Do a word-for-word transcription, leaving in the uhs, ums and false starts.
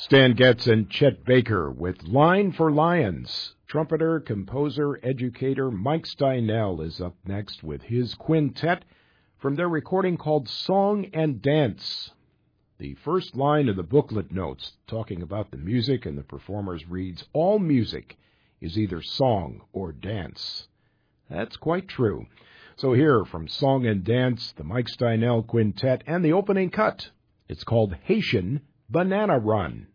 Stan Getz and Chet Baker with Line for Lions. Trumpeter, composer, educator Mike Steinell is up next with his quintet from their recording called Song and Dance. The first line of the booklet notes, talking about the music and the performers, reads, "All music is either song or dance." That's quite true. So here from Song and Dance, the Mike Steinell Quintet, and the opening cut. It's called Haitian Banana Run.